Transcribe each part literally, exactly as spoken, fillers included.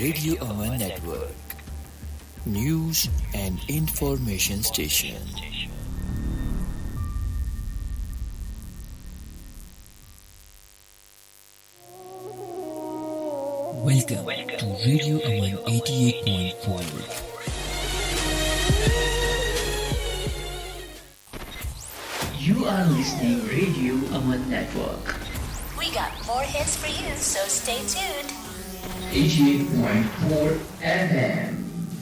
Radio Aman Network. News and information station. Welcome, Welcome to Radio Aman eighty-eight point four. You are listening Radio Aman Network. We got more hits for you, so stay tuned. eighty-eight point four F M.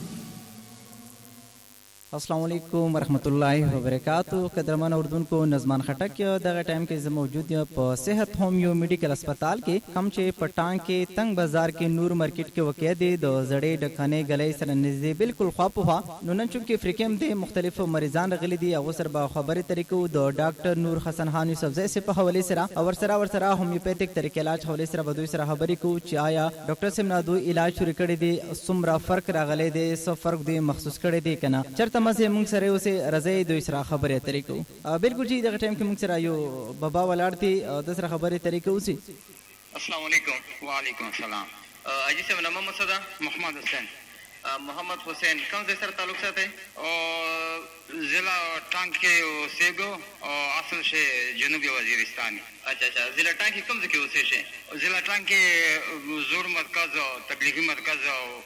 अस्सलाम वालेकुम वरहमतुल्लाहि वबरकातुहू. कदरमन उर्दून को नज़मान खटक दगा टाइम के ज़ मौजूद य प सेहत होमियो मेडिकल अस्पताल के हम चे पटांग के तंग बाजार के नूर मार्केट के वक़िया दे दो जड़े डखाने गले सर नज़दे बिल्कुल ख्वाप हुआ नुनन चुके फ्रिकेम दे मुख्तलिफ मरीजान रगली दी अवसर बा खबर तरीको दो डॉक्टर नूर हसन हानी सब्ज़े से प हवाले सरा और सरा और सरा होमियोपैथिक तरीके इलाज हवाले सरा बदुई सरा खबरी को चाया डॉक्टर से ना दो इलाज शुरू कर दे सुमरा फर्क रगले दे सब फर्क दे मखसूस कर दे कना चरता मसे मुंग सरे उसे रज़े दो इसरा खबर तरीको बिल्कुल जी दगा टाइम के मुंग सरा यो बाबा वलाड़ती दसरा खबर तरीको उसी. अस्सलाम वालेकुम. वालेकुम अस्सलाम. अजी से नाम मोहम्मद सदा मोहम्मद हुसैन मोहम्मद हुसैन कौन से सर ताल्लुक से थे और जिला टांग के सेगो और असल से जनूबी वजीरिस्तान. अच्छा अच्छा जिला टांग की कम से क्यों से जिला टांग के जोर मरकज और तबलीगी मरकज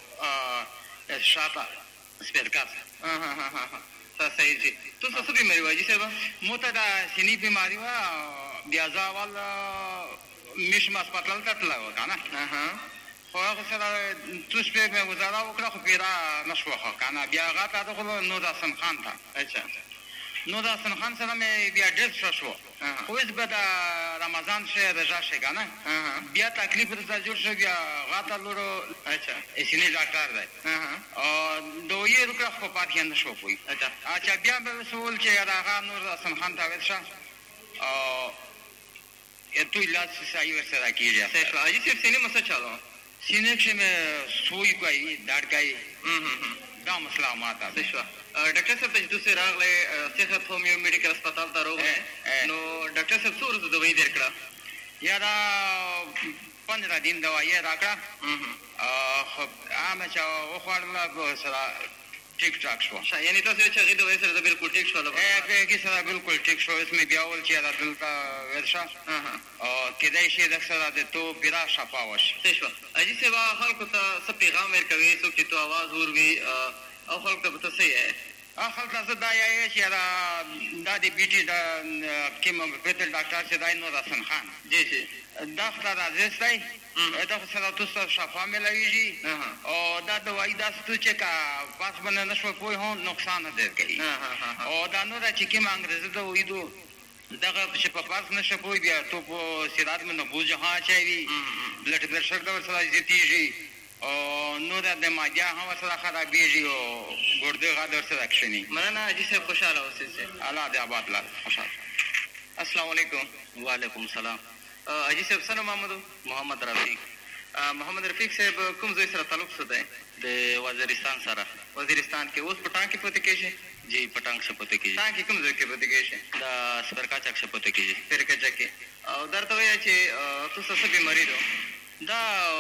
और शाता स्पेलकास. हाँ हाँ हाँ हाँ हाँ सही जी. तो सबसे बीमारी हुआ जी साहब मोता सीनी बीमारी हुआ ब्याजा वाला मिश मास पतला तटला होता ना. हाँ خواهد سر توش به مگذاره و کلا خب بیرا نشوه کانا بیا غاتا تو خود نودا سن خان تا. अच्छा نودا سن خان سر में بیا ډېر شو خو اس بعد رمضان شه رجا شه کنه بیا تکلیف رسا جوړ شو بیا غاتا لورو. अच्छा اسینه ډاکټر دی او دوی رکړه خو پاتې نه شو کوي. अच्छा अच्छा بیا به سوال چې راغا نودا سن خان تا ورشه او تو علاج صحیح ورسره کیږي. صحیح راځي چې سینې مسه چالو सीने के में सोई कोई दाढ़ का دا مسله ماته ده. شو ډاکټر صاحب ته دوسه راغله صحت هومیو میډیکل هسپتال ته راغله نو ډاکټر صاحب څو ورځې دوايي درکړه یا دا پندرہ दिन دوايي راکړه خو عامه چا وخوړله سره ٹھیک ٹھاک شو. یعنی تاسو چې غي دوايي سره بالکل ٹھیک شو. اګه کې سره بالکل ٹھیک شو. اسمه بیا ول چې دا دلته ورشه او کدی شي د سره د تو بیره شفا وش. شو اجي سبا خلکو ته څه پیغام ورکوي څوک چې تو आवाज وروي او خلکو ته څه یې ا خلک ته دا یې چې دا د بیټي دا کیمو پېتل ډاکټر چې دای نور حسن خان جی جی دا خطر راځي دا خو سره تاسو شفا ملويږي او دا دوايي دا ستو چې کا پاس باندې نشو کوی هو نقصان نه کوي او دا نور چې کیم انګريزي دا وېدو دغه چې په پاس نشو کوی بیا ته په سیرات باندې بوج ها چي بلډ پرشر دا سره زیاتیږي او نور د ماجا هوا سره خرابېږي او ګردې غاډر سره اکشني. مننه اجي صاحب خوشاله اوسئ. الله دې آباد لار خوشاله. السلام علیکم. وعلیکم السلام. اجي صاحب سره محمد محمد رفیق محمد رفیق صاحب کوم ځای سره تعلق څه دی؟ د وزیرستان سره. وزیرستان کې اوس پټان کې پته کېږي. جی پټان کې پته کېږي. پټان کې کوم ځای کې پته کېږي؟ دا سپرکا چک څخه پته کېږي. سپرکا چک کې او درته وایي چې تاسو څه بیماری ده؟ دا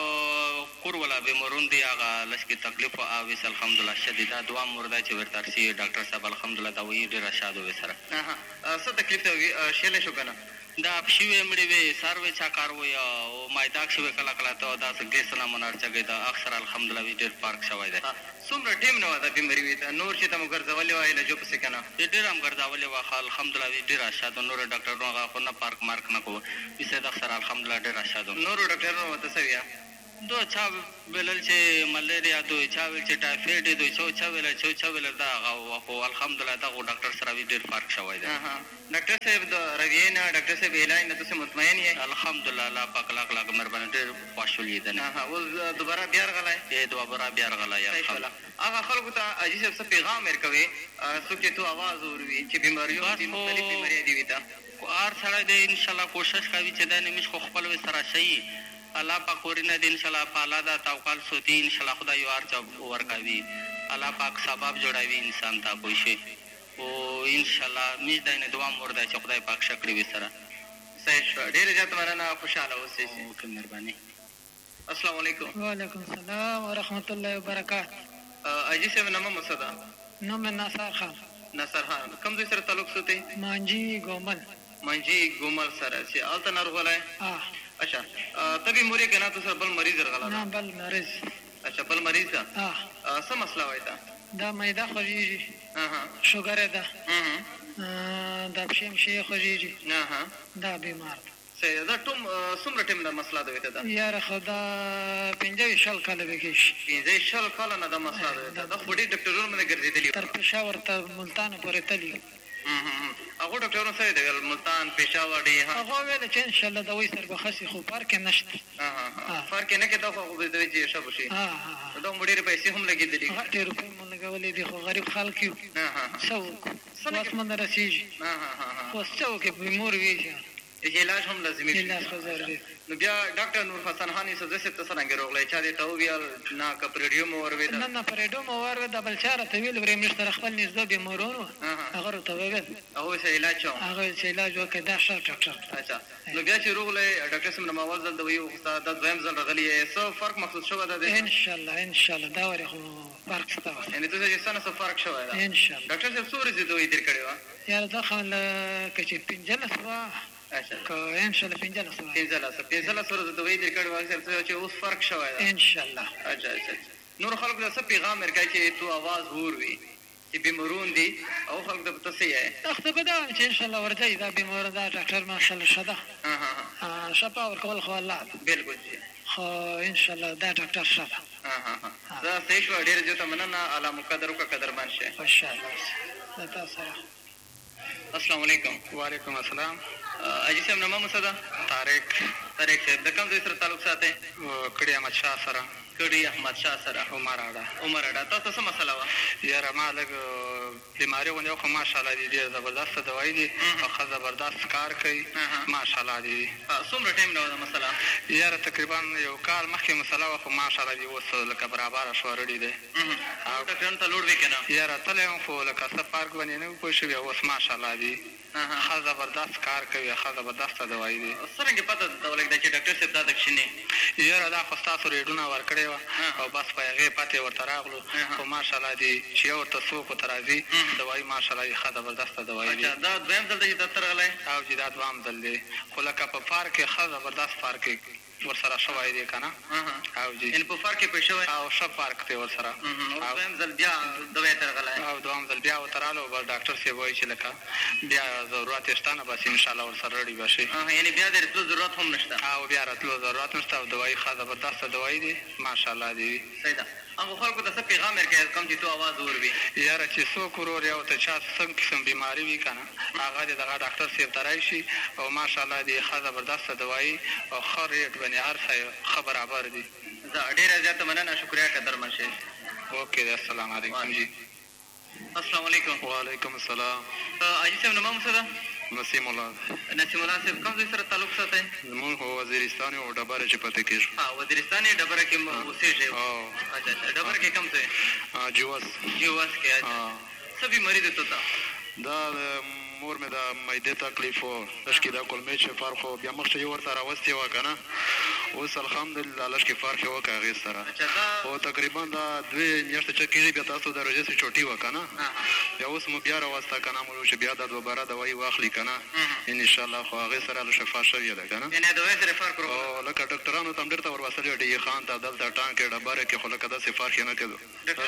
کور ولا بیمارون دی هغه لشکې تکلیف او وس الحمدلله شدیده دوا مرده چې ورترسي ډاکټر صاحب الحمدلله دا وی ډیر شاد و سره. څه تکلیف ته شیله شو کنه دا پښوی مړی وي سروي چا کار وي او مایداک شوی کلا کلا ته دا څنګه سلام نارچګی دا اکثر الحمدلله وی ډیر پارک شوی دی. څومره ټیم نه ودا بیماری وي دا نور چې تم ګرځولې وای له جو پسې کنه ډیر هم ګرځولې وا الحمدلله وی ډیر شاد نور ډاکټر نو خو نه پارک مارک نه کو بيسه دا اکثر الحمدلله ډیر شاد نور ډاکټر نو ته سویا دو چا بلل چې ملیریا دوی چا ویل چې ټایفاید دوی چا چا ویل چې چا ویل دا خو الحمدلله دا ډاکټر سره وی ډیر فرق شوی دی. ډاکټر صاحب دا روینا ډاکټر صاحب اعلان نه تاسو مطمئن یې؟ الحمدلله الله پاک لاک لاک مهرباني ډیر خوشحالي ده. نه اوس دوباره بیا غلای دې دوباره بیا غلای هغه خلکو ته اجي صاحب څه پیغام ورکوي څوک چې تو आवाज وروي چې بیماریو دي مختلف بیماری دي وتا هر سره دې ان شاء الله کوشش کوي چې دا نمیش خو خپل و سره شي الله پاک ورنه دې ان شاء الله پالا دا توکل سوتي ان شاء الله خدای یو ارچ ورکوي الله پاک سبب جوړوي انسان ته کوئی شي او ان شاء الله می دا نه دعا مرده چې خدای پاک شکر وي سره. صحیح ډېر زیات مننه خوشاله اوسئ. مهرباني. السلام علیکم. وعلیکم السلام ورحمت الله وبرکاته. اجي صاحب نامه مسدا نوم ناصر خان. ناصر خان کوم ځای سره تعلق ساتي؟ مانجی ګومل. مانجی ګومل سره چې الته ناروغه اه اچھا تبي موري کنه تاسو بل مریض راغلا؟ نه بل مریض. اچھا بل مریض ده؟ اه څه مسله وای دا؟ دا معده خوږیږي. اها شوګر ده. اها دا پښیم شي خوږیږي. اها دا بیمار ده. سه دا ټوم څومره ټیم دا مسله ده وته دا؟ یاره خدا پنځه شل کاله وکیش. پنځه شل کاله نه دا مسله ده. دا خوري ډاکټرونو باندې ګرځېدلی. تر پېښور ته ملتان پورې تللی. هغه ډاکټرونو سره دی ملتان پېښور دی. هغه ویل چې ان شاء الله دوی سره به خسي خو فرق نشته. ها فرق نه کې دا خو به دوی چې شابه شي. ها دا مډېر پیسې هم لګېدلې. هغه ډېر روپۍ مونږ لګولې دي خو غریب خلک یو. ها ها څو څه من رسیږي. ها ها خو څو کې به مور وی علاج هم لازمي دی. علاج خو ضروري. نو بیا ډاکټر نور حسن خان یې سزا ته څنګه روغلای چا دې ته ویل نه کپریډیوم اوروي دا نه نه پریډوم اور دا بل چاره ته ویل ورې مشتر خپل نږدې بیمارونو هغه ته ویل هغه څه علاج چا هغه څه علاج وکړ دا ښه ډاکټر. اچھا نو بیا چې روغلای ډاکټر سم نو اول ځل دوی استاد د دویم ځل راغلی څه فرق محسوس شو دا؟ ان شاء الله ان شاء الله دا ورې خو فرق شته. یعنی تاسو چې څنګه څه فرق شوی دا؟ ان شاء الله ډاکټر صاحب څو ورځې دوی در کړی و؟ یاره دا خو کچې پنځلس وا اچھا که ان شاء الله پنځلس وا پنځلس پنځلس ورځې دوی در کړی و چې اوس فرق شوی دا؟ ان شاء الله. اچھا اچھا نور خلکو ته څه پیغام ورکړي چې تو आवाज وروي چې بیمارون دي او خلک ته څه یې؟ اخته به دا چې ان شاء الله ورځي دا بیمار دا ډاکټر ماشاء الله شته. ها ها شپه ورکول خو الله بالکل خو ان شاء الله دا ډاکټر شته. ها ها دا صحیح شو. ډېر زیاته مننه اعلی مقدر او قدرمن شه. ان شاء الله. دا تاسو السلام علیکم. وعلیکم السلام. اجي صاحب نامه مسدا طارق. طارق صاحب د کوم ځای سره تعلق ساتي؟ کړي احمد شاه سره. کړي احمد شاه سره. عمر اډا. عمر اډا تاسو څه مسله و؟ یاره ما لږ بیماری ونه خو ماشاءالله دي ډېر زبردست دوايي دي او ښه زبردست کار کوي ماشاءالله دي. څومره ټایم نه وه مسله؟ یاره تقریبا یو کال مخکې مسله وه خو ماشاءالله دي اوس لکه برابره شوه رډې دی. ډاکټرانو ته لوړ وي که نه؟ یاره تللی یم خو لکه څه پارک باندې نه وي پوه شوي اوس ماشاءالله دي ښه زبردست کار کوي ښه زبردسته دوايي دي. څرنګه پته درته ولګېده چې ډاکټر صاحب دا د کښېنې؟ یاره دا خو ستاسو ریډونه ورکړې وه او بس په هغې پتې ورته راغلو خو ماشاءالله دي چې یو ورته څوک ورته راځي دوايي ماشاءالله دي ښه زبردسته دوايي دي. دا دویم ځل دی چې دفتر راغلی؟ او چې دا دوام ځل دی خو لکه په پارک کې ښه زبردست پارک ورسره شوی دی که نه؟ او جي یعنې په پارک کې پوه شوی او ښه پارک دی ورسره. دویم ځل بیا دوی ته راغلی او دوام ځل بیا ورته راغلو بس ډاکټر صاحب وایي چې لکه بیا ضرورت یې شته نه بس انشاءالله ورسره رډي به شي. یعنې بیا د راتلو ضرورت هم نشته؟ او بیا راتلو ضرورت نشته او دوايي ښه زبردسته دوايي دي ماشاءالله دي. صحیح ده. هغو خلکو ته څه پیغام ورکوې کوم چې تو اواز وروي؟ یاره چې څوک ورور یا ورته چا څه قسم بیماري وي که نه هغه دې دغه ډاکټر صاحب ته راشي او ماشاءالله دې ښه زبردسته دوايي او ښه ریټ باندې هر څه ښه برابر دي. ډېره زیاته مننه شکریه قدرمن شئ. اوکې دی السلام علیکم جی. السلام علیکم. وعلیکم السلام. اجي صاحب نوم څه ده؟ نسیم الله. نسیم الله صاحب کوم ځای سره تعلق ساتئ؟ زمونږ خو وزیرستان او ډبره چې پته کېږو. وزیرستان یې ډبره کې اوسېږئ؟ اچھا اچھا ډبره کې کوم ځای؟ جوس. جوس کې. اچھا څه بیماري ده تو ته؟ دا د مور مې د معدې تکلیف و لږ کې دا کولمې چې فرق و بیا مخکې یې ورته راوستې وه که نه اوس الحمدلله لږ کې فرق یې وکړه هغې سره او تقریبا دا دوې میاشتې چې کېږي بیا تاسو د روژې سې چوټي وه که نه بیا اوس مو بیا راوسته که نه مو چې بیا دا دوباره دوایي واخلي که نه انشاءالله خو هغې سره له شفا شوې ده که نه یعنې دوایي سره فرق او لکه ډاکټرانو ته هم ډېر ته ور وصلې ډي خان ته دلته ټانک کې ډبره کې خو لکه داسې فرق یې نه کېدو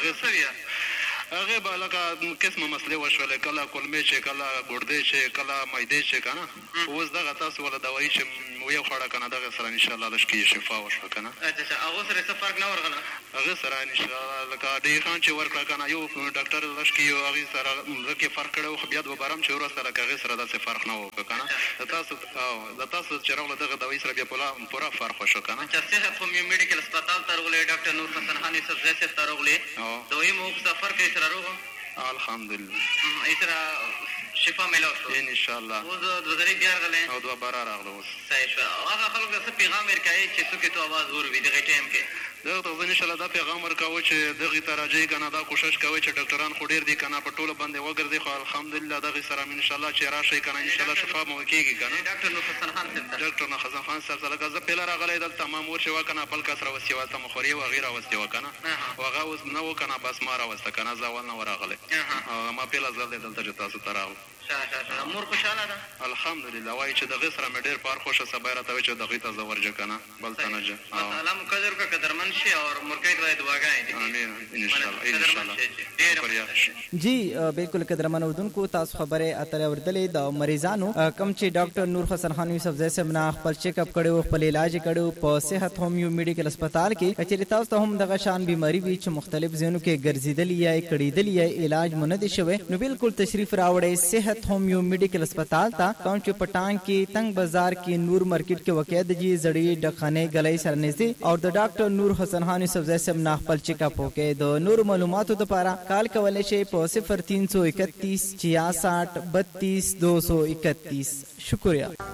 هغې به لکه قسمه مسلې وشولې کله کولمې چې کله ګردې چې کله معدې چې که نه اوس دغه تاسو وله دوایي چې ویې خوړه که نه دغې سره انشاءالله لږ کې شفا وشوه که نه هغو سره څه فرق نه ورغله؟ هغې سره انشاءالله لکه ډي خان چې ورکړه که نه یو ډاکټر لږ کې یو هغې سره لږ یې فرق کړی و خو بیا دوباره هم چې وروسته لکه هغې سره داسې فرق نه وکړه که نه د تاسو او د تاسو چې راغله دغه دوایي سره بیا پوره فرق وشو که نه صحت خو میډیکل هسپتال ته راغلی ډاکټر نور حسن خان یوسفزی صاحب ته راغلی دوایي مو وکړه فرق یې سره روغ الحمدلله یې سره شفا میلاو شو انشاءالله اوس دوه ځلې بیا راغلی او دوباره راغله اوس صحیح شو هغه خلکو ته څه پیغام ورکوې چې څوک یې تو اواز وروي دغې ټایم کې دغه ته ان شاء الله دا پیغام ورکاوه چې دغه ته راځي کنه دا کوشش کوي چې ډاکټران خو ډیر دي کنه په ټوله باندې وګرځي خو الحمدلله دغه سره ان شاء الله چې راشي کنه ان شاء الله شفا مو کیږي کنه ډاکټر نور حسن خان صاحب ډاکټر نور حسن خان صاحب سره زه پیل راغلی دلته تمام ور شو کنه بل کس راوستي واسطه مخوري و غیره واستي وکنه وغه اوس نو کنه بس ما راوسته کنه زه ول نه وراغلی ما پیل ځل دلته چې تاسو تراو مور خوشاله ده الحمدلله وای چې دغه سره مې ډیر پار خوشه صبر راته چې دغه ته زورجه کنه بل تنه جه الله مو قدر کا قدرمن شي او مرګ باید دعاګانې امين ان شاء الله ان شاء الله جی بالکل قدرمن اردوونکو تاسو خبره اتره ورتلې د مریضانو کم چې ډاکټر نور حسن خان یوسف زیسه منا خپل چیک اپ کړو خپل علاج کړو په صحت هومیو میډیکل هسپتال کې چې تاسو ته هم دغه شان بیماری وی چې مختلف ځینو کې ګرځیدل یا کړیدل یا علاج مونږ دي شوی نو بالکل تشریف راوړې صحت होम्यो मेडिकल अस्पताल था कौन के पटांग के तंग बाजार की नूर मार्केट के वक़ैद जी जड़ी डखाने गलाई सरने से और द डॉक्टर नूर हसन खान यूसुफ जैसे नाखपल चेकअप हो के दो नूर मालूमात तो पारा काल कवले शे सिफर तीन सौ इकतीस छियासठ बत्तीस दो सौ इकतीस शुक्रिया।